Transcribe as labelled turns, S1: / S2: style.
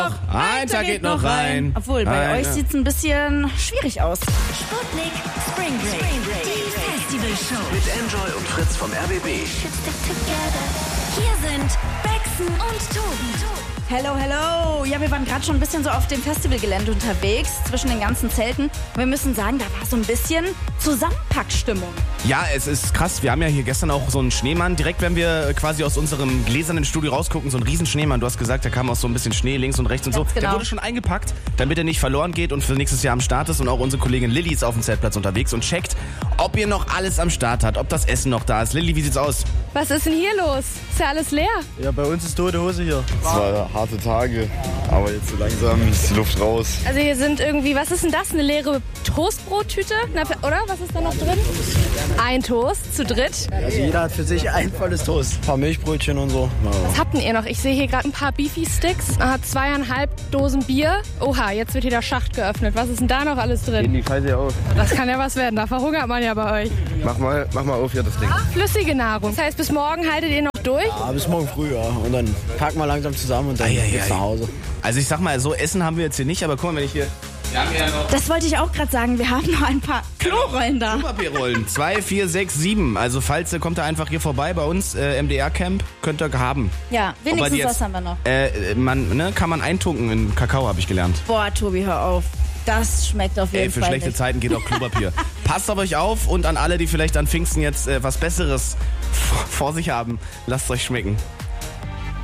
S1: Ein Tag geht noch rein.
S2: Obwohl, bei euch sieht's ein bisschen schwierig aus.
S3: Sputnik Spring Break. Die Festivalshow.
S4: Mit Enjoy und Fritz vom RBB.
S3: Hier sind Bexen und Tobi.
S2: Hello, hello. Ja, wir waren gerade schon ein bisschen so auf dem Festivalgelände unterwegs, zwischen den ganzen Zelten. Und wir müssen sagen, da war so ein bisschen Zusammenpackstimmung.
S1: Ja, es ist krass. Wir haben ja hier gestern auch so einen Schneemann. Direkt, wenn wir quasi aus unserem gläsernen Studio rausgucken, so einen riesen Schneemann. Du hast gesagt, da kam auch so ein bisschen Schnee links und rechts und so.
S2: Ganz genau.
S1: Der wurde schon eingepackt, damit er nicht verloren geht und für nächstes Jahr am Start ist. Und auch unsere Kollegin Lilly ist auf dem Zeltplatz unterwegs und checkt, ob ihr noch alles am Start habt, ob das Essen noch da ist. Lilly, wie sieht's aus?
S5: Was ist denn hier los? Ist ja alles leer.
S6: Ja, bei uns ist tote Hose hier.
S7: Es war harte Tage, aber jetzt so langsam ist die Luft raus.
S5: Also hier sind irgendwie, was ist denn das? Eine leere Toastbrottüte? Oder? Was ist da noch drin? Ein Toast zu dritt.
S6: Also jeder hat für sich ein volles Toast. Ein paar Milchbrötchen und so.
S5: Was habt denn ihr noch? Ich sehe hier gerade ein paar Beefy-Sticks. 2,5 Dosen Bier. Oha, jetzt wird hier der Schacht geöffnet. Was ist denn da noch alles drin?
S7: Die Scheiße auf.
S5: Das kann ja was werden. Da verhungert man ja bei euch.
S7: Mach mal auf hier das Ding.
S5: Flüssige Nahrung. Das heißt, bis morgen haltet ihr noch durch?
S6: Ja, bis morgen früh, ja. Und dann packen wir langsam zusammen und dann geht's nach Hause.
S1: Also ich sag mal, so Essen haben wir jetzt hier nicht, aber guck mal, wenn ich hier... Wir haben ja noch
S2: Das wollte ich auch gerade sagen. Wir haben noch ein paar Klorollen da.
S1: Klopapierrollen. 2, 4, 6, 7. Also falls, kommt ihr einfach hier vorbei bei uns, MDR-Camp, könnt ihr haben.
S2: Ja, wenigstens das haben wir noch.
S1: Kann man eintunken in Kakao, habe ich gelernt.
S2: Boah, Tobi, hör auf. Das schmeckt auf jeden
S1: Für
S2: Fall
S1: schlechte
S2: nicht.
S1: Zeiten geht auch Klopapier. Passt auf euch auf und an alle, die vielleicht an Pfingsten jetzt was Besseres vor sich haben, lasst es euch schmecken.